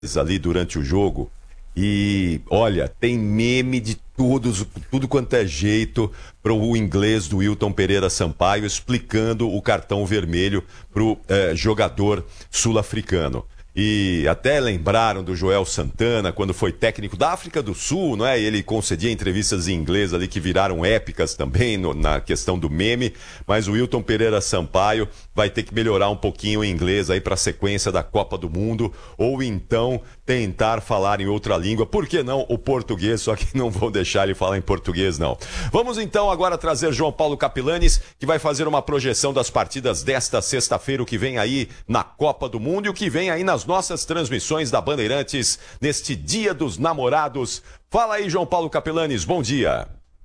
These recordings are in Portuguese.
ali durante o jogo e, olha, tem meme de tudo quanto é jeito para o inglês do Wilton Pereira Sampaio explicando o cartão vermelho para o jogador sul-africano. E até lembraram do Joel Santana, quando foi técnico da África do Sul, não é? Ele concedia entrevistas em inglês ali que viraram épicas também na questão do meme, mas o Wilton Pereira Sampaio vai ter que melhorar um pouquinho o inglês aí para a sequência da Copa do Mundo, ou então tentar falar em outra língua, por que não o português, só que não vão deixar ele falar em português não. Vamos então agora trazer João Paulo Capilanes, que vai fazer uma projeção das partidas desta sexta-feira, o que vem aí na Copa do Mundo e o que vem aí nas nossas transmissões da Bandeirantes neste Dia dos Namorados. Fala aí, João Paulo Capilanes, bom dia.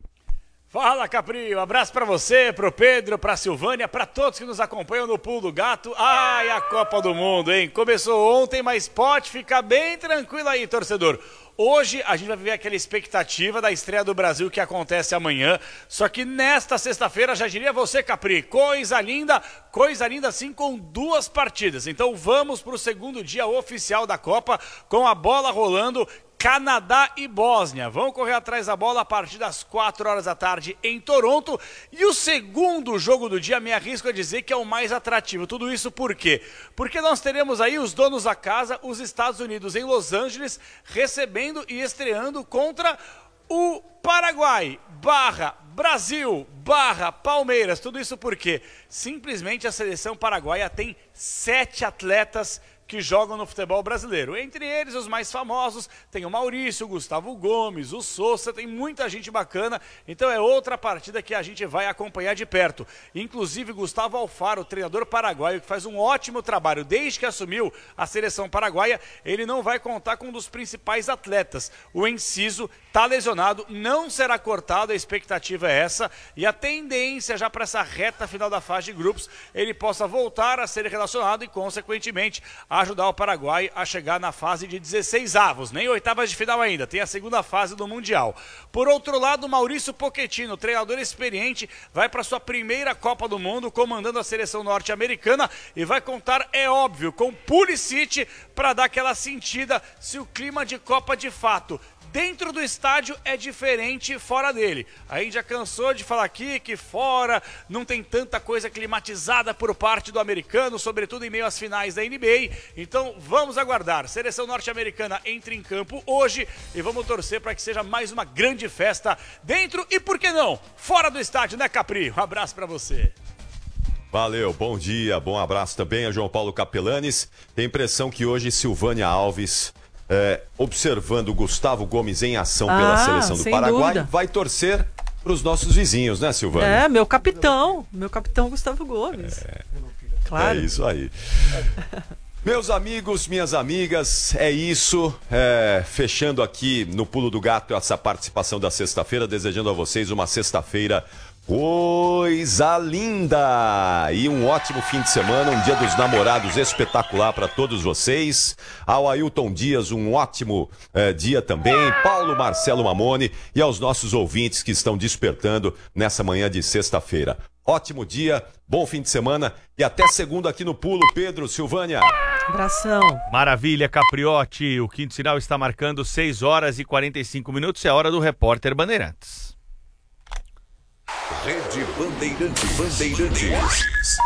Fala, Capri, um abraço pra você, pro Pedro, pra Silvânia, pra todos que nos acompanham no Pulo do Gato. Ai, a Copa do Mundo, hein? Começou ontem, mas pode ficar bem tranquilo aí, torcedor. Hoje a gente vai viver aquela expectativa da estreia do Brasil que acontece amanhã, só que nesta sexta-feira, já diria você, Capri, coisa linda assim, com 2 partidas. Então vamos para o segundo dia oficial da Copa, com a bola rolando, Canadá e Bósnia. Vão correr atrás da bola a partir das 4 horas da tarde em Toronto. E o segundo jogo do dia, me arrisco a dizer que é o mais atrativo. Tudo isso por quê? Porque nós teremos aí os donos da casa, os Estados Unidos em Los Angeles, recebendo e estreando contra o Paraguai, Brasil, Palmeiras. Tudo isso porque simplesmente a seleção paraguaia tem 7 atletas que jogam no futebol brasileiro. Entre eles, os mais famosos, tem o Maurício, o Gustavo Gomes, o Sousa, tem muita gente bacana. Então é outra partida que a gente vai acompanhar de perto. Inclusive, Gustavo Alfaro, treinador paraguaio, que faz um ótimo trabalho desde que assumiu a seleção paraguaia, ele não vai contar com um dos principais atletas. O Enciso está lesionado, não será cortado, a expectativa é essa. E a tendência já para essa reta final da fase de grupos, ele possa voltar a ser relacionado e, consequentemente, ajudar o Paraguai a chegar na fase de 16avos, nem oitavas de final ainda, tem a segunda fase do Mundial. Por outro lado, Maurício Pochettino, treinador experiente, vai para sua primeira Copa do Mundo, comandando a seleção norte-americana e vai contar, é óbvio, com Pulisic para dar aquela sentida se o clima de Copa de fato dentro do estádio é diferente fora dele. A gente já cansou de falar aqui que fora não tem tanta coisa climatizada por parte do americano, sobretudo em meio às finais da NBA. Então vamos aguardar. Seleção norte-americana entra em campo hoje e vamos torcer para que seja mais uma grande festa dentro e, por que não, fora do estádio, né, Capri? Um abraço para você. Valeu, bom dia, bom abraço também a João Paulo Capelanes. Tem impressão que hoje Silvânia Alves, observando o Gustavo Gomes em ação pela seleção do Paraguai, dúvida, vai torcer para os nossos vizinhos, né, Silvânia? Meu capitão Gustavo Gomes. Claro. É isso aí. Meus amigos, minhas amigas, é isso. Fechando aqui no Pulo do Gato essa participação da sexta-feira, desejando a vocês uma sexta-feira coisa linda! E um ótimo fim de semana, um Dia dos Namorados espetacular para todos vocês. Ao Ailton Dias, um ótimo dia também. Paulo Marcelo Mamone e aos nossos ouvintes que estão despertando nessa manhã de sexta-feira. Ótimo dia, bom fim de semana e até segunda aqui no Pulo. Pedro, Silvânia. Abração. Maravilha, Capriotti. O quinto sinal está marcando 6 horas e 45 minutos. É a hora do Repórter Bandeirantes. Rede Bandeirantes.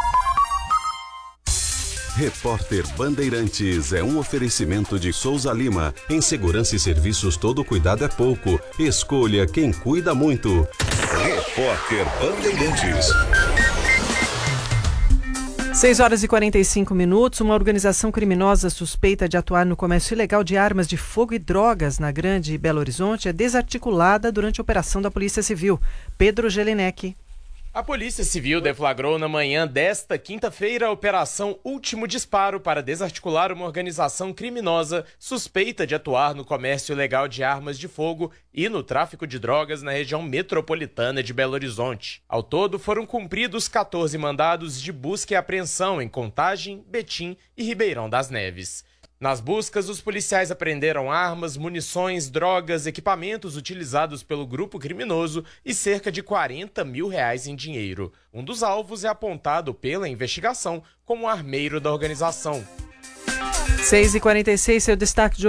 Repórter Bandeirantes é um oferecimento de Souza Lima. Em segurança e serviços, todo cuidado é pouco. Escolha quem cuida muito. Repórter Bandeirantes. 6 horas e 45 minutos. Uma organização criminosa suspeita de atuar no comércio ilegal de armas de fogo e drogas na Grande Belo Horizonte é desarticulada durante a operação da Polícia Civil. Pedro Gelinek. A Polícia Civil deflagrou na manhã desta quinta-feira a Operação Último Disparo para desarticular uma organização criminosa suspeita de atuar no comércio ilegal de armas de fogo e no tráfico de drogas na região metropolitana de Belo Horizonte. Ao todo, foram cumpridos 14 mandados de busca e apreensão em Contagem, Betim e Ribeirão das Neves. Nas buscas, os policiais apreenderam armas, munições, drogas, equipamentos utilizados pelo grupo criminoso e cerca de R$40 mil em dinheiro. Um dos alvos é apontado pela investigação como armeiro da organização. 6h46, seu destaque de